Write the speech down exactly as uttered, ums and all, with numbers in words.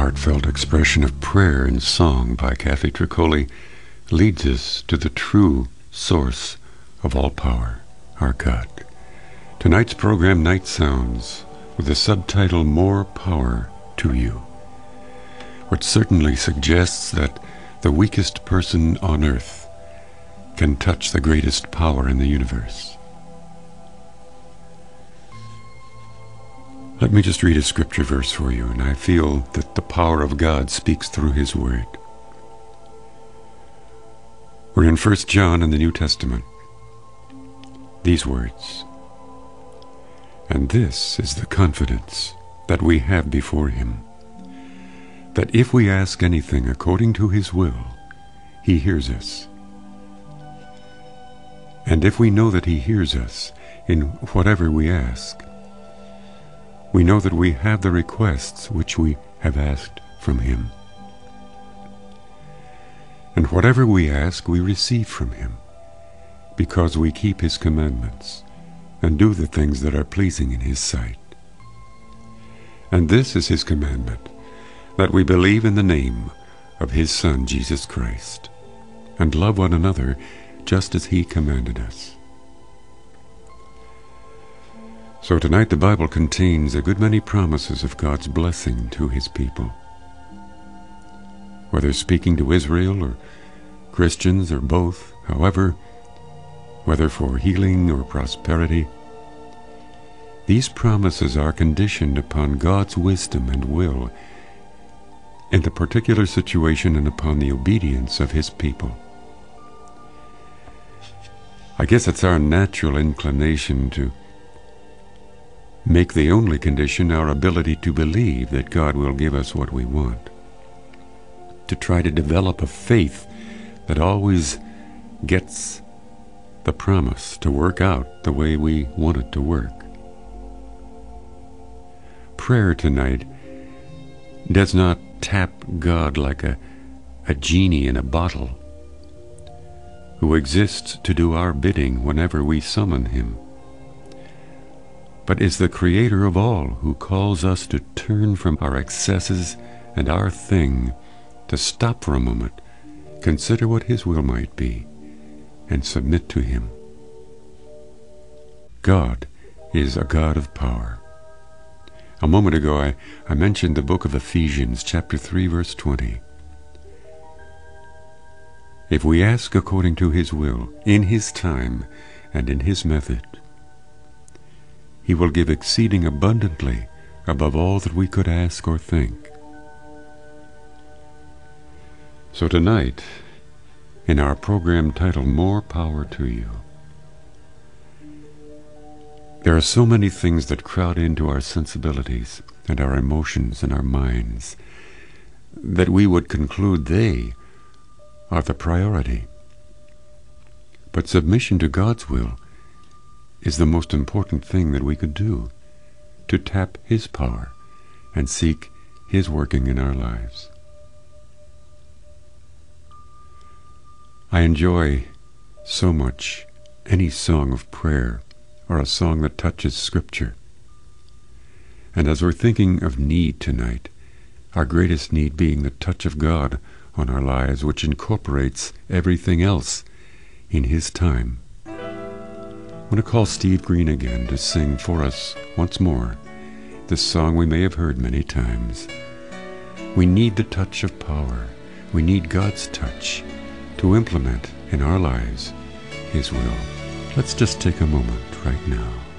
heartfelt expression of prayer in song by Kathy Tricoli leads us to the true source of all power, our God. Tonight's program, Night Sounds, with the subtitle More Power to You, which certainly suggests that the weakest person on earth can touch the greatest power in the universe. Let me just read a scripture verse for you, and I feel that the power of God speaks through His Word. We're in First John in the New Testament. These words, "And this is the confidence that we have before Him, that if we ask anything according to His will, He hears us. And if we know that He hears us in whatever we ask, we know that we have the requests which we have asked from Him. And whatever we ask, we receive from Him, because we keep His commandments and do the things that are pleasing in His sight. And this is His commandment, that we believe in the name of His Son, Jesus Christ, and love one another just as He commanded us." So tonight the Bible contains a good many promises of God's blessing to His people. Whether speaking to Israel or Christians or both, however, whether for healing or prosperity, these promises are conditioned upon God's wisdom and will in the particular situation and upon the obedience of His people. I guess it's our natural inclination to make the only condition our ability to believe that God will give us what we want, to try to develop a faith that always gets the promise to work out the way we want it to work. Prayer tonight does not tap God like a, a genie in a bottle who exists to do our bidding whenever we summon Him, but is the Creator of all, who calls us to turn from our excesses and our thing, to stop for a moment, consider what His will might be, and submit to Him. God is a God of power. A moment ago I, I mentioned the book of Ephesians, chapter three, verse twenty. If we ask according to His will, in His time, and in His method, He will give exceeding abundantly above all that we could ask or think. So tonight, in our program titled More Power to You, there are so many things that crowd into our sensibilities and our emotions and our minds that we would conclude they are the priority. But submission to God's will is the most important thing that we could do, to tap His power and seek His working in our lives. I enjoy so much any song of prayer or a song that touches Scripture. And as we're thinking of need tonight, our greatest need being the touch of God on our lives, which incorporates everything else in His time, I want to call Steve Green again to sing for us once more this song we may have heard many times. We need the touch of power. We need God's touch to implement in our lives His will. Let's just take a moment right now.